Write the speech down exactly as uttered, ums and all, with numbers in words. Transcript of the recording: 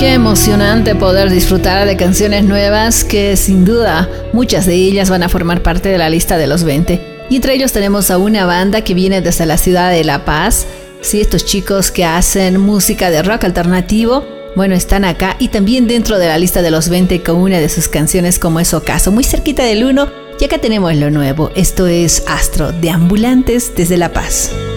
Qué emocionante poder disfrutar de canciones nuevas que sin duda muchas de ellas van a formar parte de la lista de los veinte. Y entre ellos tenemos a una banda que viene desde la ciudad de La Paz. Sí, estos chicos que hacen música de rock alternativo, bueno, están acá y también dentro de la lista de los veinte con una de sus canciones como es Ocaso, muy cerquita del uno. Y acá tenemos lo nuevo, esto es Astro, de Ambulantes desde La Paz.